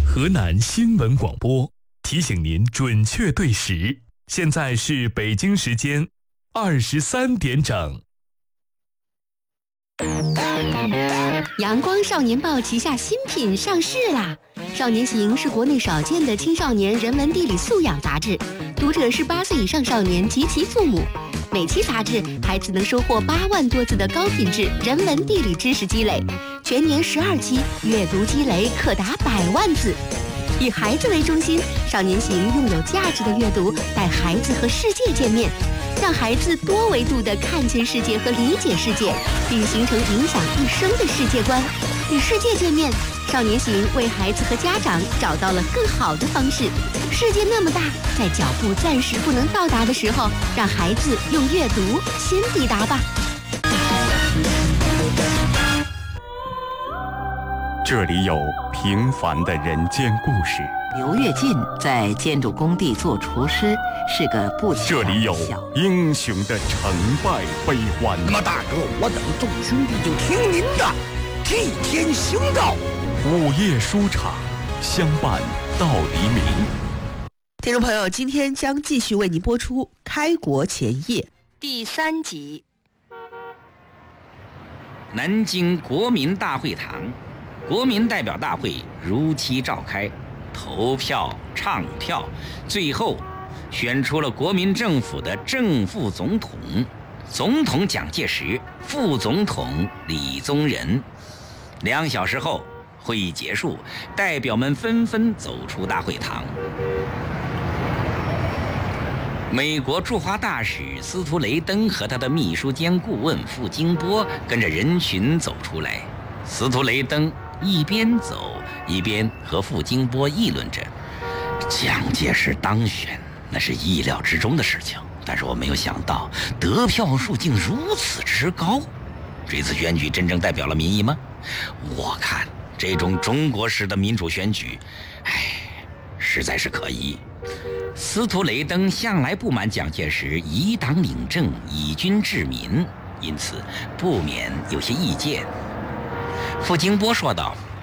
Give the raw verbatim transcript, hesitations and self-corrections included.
河南新闻广播提醒您准确对时，现在是北京时间二十三点整。 阳光少年报旗下新品上市啦！少年行是国内少见的青少年人文地理素养杂志，读者是八岁以上少年及其父母。每期杂志，孩子能收获八万多字的高品质人文地理知识积累，全年十二期，阅读积累可达百万字。以孩子为中心，少年行用有价值的阅读带孩子和世界见面，让孩子多维度地看见世界和理解世界，并形成影响一生的世界观。与世界见面，少年行为孩子和家长找到了更好的方式。世界那么大，在脚步暂时不能到达的时候，让孩子用阅读先抵达吧。 这里有平凡的人间故事。 刘跃进在建筑工地做厨师，是个不起眼的小。 这里有英雄的成败悲欢。 那么大哥，我等众兄弟就听您的，替天行道。 午夜书场，相伴到黎明。 听众朋友，今天将继续为您播出《开国前夜》 第三集。 南京国民大会堂，国民代表大会如期召开，投票唱票，最后选出了国民政府的正副总统，总统蒋介石，副总统李宗仁。两小时后，会议结束，代表们纷纷走出大会堂。美国驻华大使司徒雷登和他的秘书兼顾问傅京波跟着人群走出来。司徒雷登一边走一边和傅京波议论着，蒋介石当选那是意料之中的事情，但是我没有想到得票数竟如此之高。这次选举真正代表了民意吗？我看这种中国式的民主选举，唉，实在是可疑。司徒雷登向来不满蒋介石以党领政，以军治民，因此不免有些意见。傅京波说道：